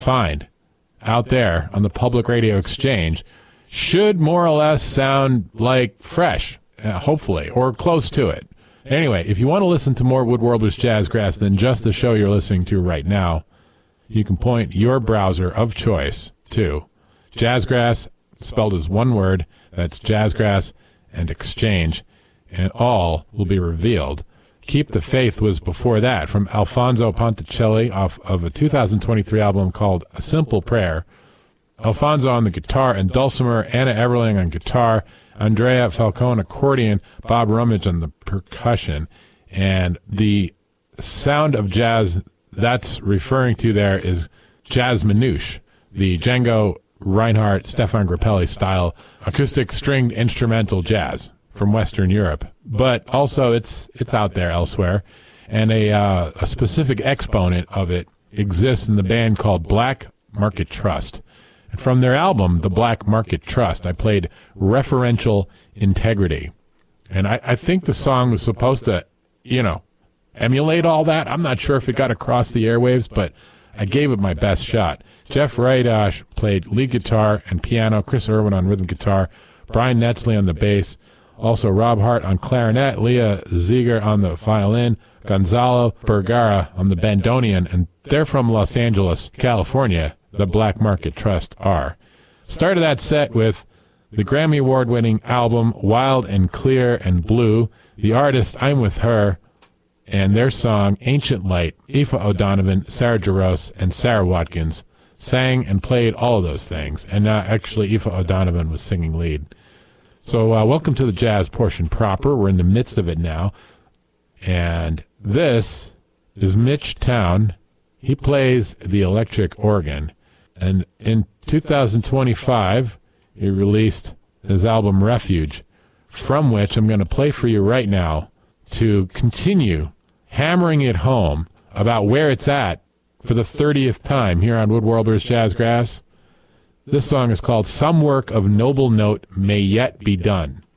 find out there on the public radio exchange should more or less sound like fresh, hopefully, or close to it. Anyway, if you want to listen to more Woodwarblers Jazzgrass than just the show you're listening to right now, you can point your browser of choice to Jazzgrass, spelled as one word, that's Jazzgrass and Exchange, and all will be revealed. Keep the Faith was before that, from Alfonso Ponticelli off of a 2023 album called A Simple Prayer. Alfonso on the guitar and dulcimer, Anna Everling on guitar, Andrea Falcone accordion, Bob Rummage on the percussion. And the sound of jazz that's referring to there is jazz manouche, the Django Reinhardt, Stefan Grappelli style acoustic stringed instrumental jazz from Western Europe. But also it's out there elsewhere. And a specific exponent of it exists in the band called Black Market Trust. And from their album, The Black Market Trust, I played Referential Integrity. And I think the song was supposed to, emulate all that. I'm not sure if it got across the airwaves, but I gave it my best shot. Jeff Raidash played lead guitar and piano, Chris Irwin on rhythm guitar, Brian Netzley on the bass, also Rob Hart on clarinet, Leah Ziegler on the violin, Gonzalo Bergara on the bandoneon, and they're from Los Angeles, California, the Black Market Trust are. Started that set with the Grammy Award-winning album Wild and Clear and Blue, the artist I'm With Her, and their song Ancient Light. Aoife O'Donovan, Sarah Jarosz, and Sarah Watkins sang and played all of those things. And actually, Aoife O'Donovan was singing lead. So welcome to the jazz portion proper. We're in the midst of it now. And this is Mitch Town. He plays the electric organ. And in 2025, he released his album Refuge, from which I'm going to play for you right now to continue hammering it home about where it's at for the 30th time here on Woodwarblers Jazzgrass. This song is called Some Work of Noble Note May Yet Be Done.